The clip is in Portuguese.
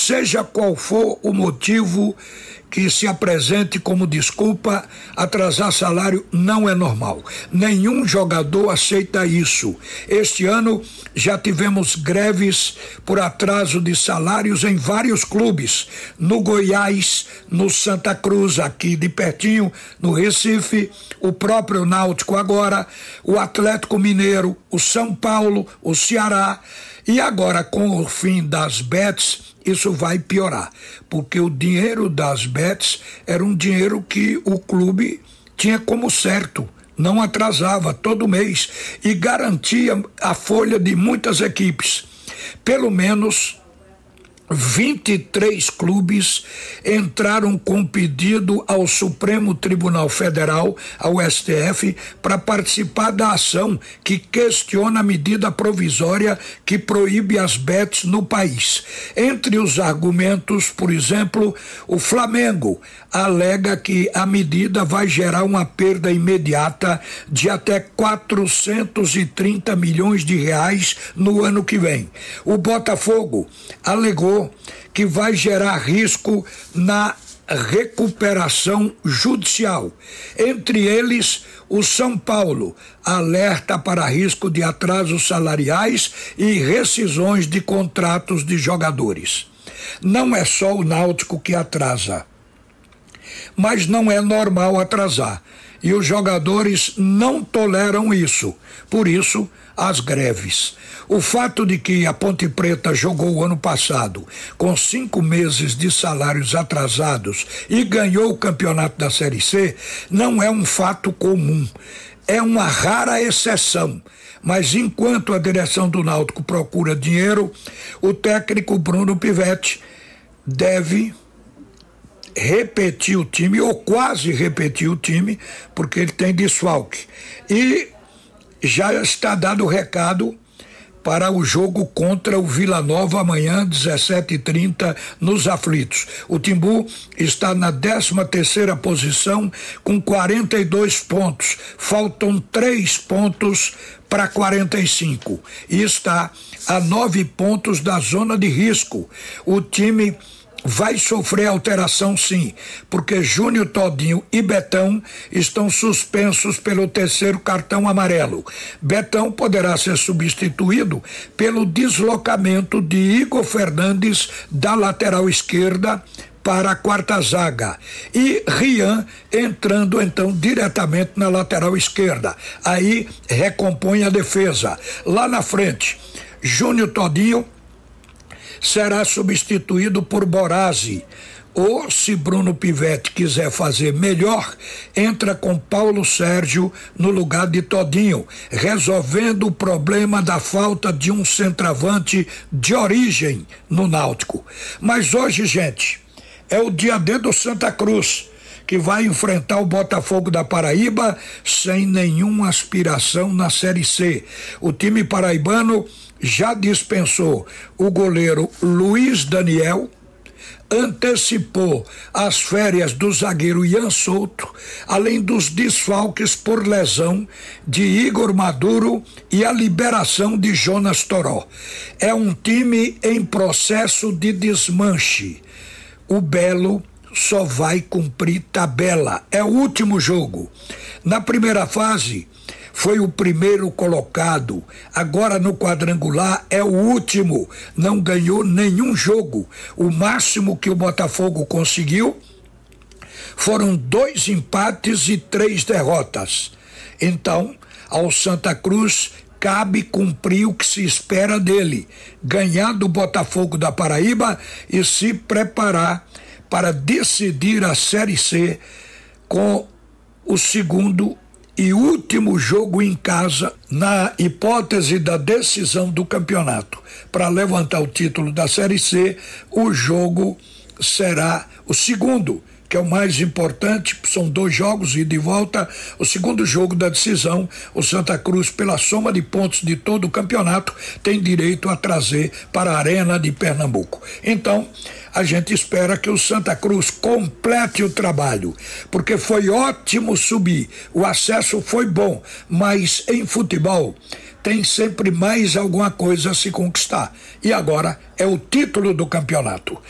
seja qual for o motivo que se apresente como desculpa, atrasar salário não é normal. Nenhum jogador aceita isso. Este ano já tivemos greves por atraso de salários em vários clubes. No Goiás, no Santa Cruz, aqui de pertinho, no Recife, o próprio Náutico agora, o Atlético Mineiro, o São Paulo, o Ceará. E agora, com o fim das bets, isso vai piorar, porque o dinheiro das bets era um dinheiro que o clube tinha como certo, não atrasava todo mês e garantia a folha de muitas equipes. Pelo menos 23 clubes entraram com pedido ao Supremo Tribunal Federal, ao STF, para participar da ação que questiona a medida provisória que proíbe as bets no país. Entre os argumentos, por exemplo, o Flamengo alega que a medida vai gerar uma perda imediata de até 430 milhões de reais no ano que vem. O Botafogo alegou que vai gerar risco na recuperação judicial. Entre eles, o São Paulo alerta para risco de atrasos salariais e rescisões de contratos de jogadores. Não é só o Náutico que atrasa, mas não é normal atrasar. E os jogadores não toleram isso. Por isso, as greves. O fato de que a Ponte Preta jogou o ano passado com 5 meses de salários atrasados e ganhou o campeonato da Série C não é um fato comum. É uma rara exceção. Mas enquanto a direção do Náutico procura dinheiro, o técnico Bruno Pivetti deve repetir o time, ou quase repetir o time, porque ele tem desfalque. E já está dado o recado para o jogo contra o Vila Nova amanhã, 17h30, nos Aflitos. O Timbu está na 13ª posição com 42 pontos. Faltam 3 pontos para 45 e está a 9 pontos da zona de risco. O time vai sofrer alteração, sim, porque Júnior, Todinho e Betão estão suspensos pelo 3º cartão amarelo. Betão poderá ser substituído pelo deslocamento de Igor Fernandes da lateral esquerda para a 4ª zaga e Rian entrando então diretamente na lateral esquerda. Aí recompõe a defesa. Lá na frente, Júnior, Todinho será substituído por Borazzi. Ou, se Bruno Pivetti quiser fazer melhor, entra com Paulo Sérgio no lugar de Todinho, resolvendo o problema da falta de um centroavante de origem no Náutico. Mas hoje, gente, é o dia D do Santa Cruz, que vai enfrentar o Botafogo da Paraíba sem nenhuma aspiração na Série C. O time paraibano já dispensou o goleiro Luiz Daniel, antecipou as férias do zagueiro Ian Souto, além dos desfalques por lesão de Igor Maduro e a liberação de Jonas Toró. É um time em processo de desmanche. O Belo só vai cumprir tabela. É o último jogo. Na primeira fase, foi o primeiro colocado. Agora no quadrangular é o último. Não ganhou nenhum jogo. O máximo que o Botafogo conseguiu foram 2 empates e 3 derrotas. Então, ao Santa Cruz cabe cumprir o que se espera dele: ganhar do Botafogo da Paraíba e se preparar para decidir a Série C com o segundo e último jogo em casa, na hipótese da decisão do campeonato. Para levantar o título da Série C, o jogo será o segundo, que é o mais importante. São 2 jogos ida e volta. O segundo jogo da decisão, o Santa Cruz, pela soma de pontos de todo o campeonato, tem direito a trazer para a Arena de Pernambuco. Então, a gente espera que o Santa Cruz complete o trabalho, porque foi ótimo subir, o acesso foi bom, mas em futebol tem sempre mais alguma coisa a se conquistar. E agora é o título do campeonato.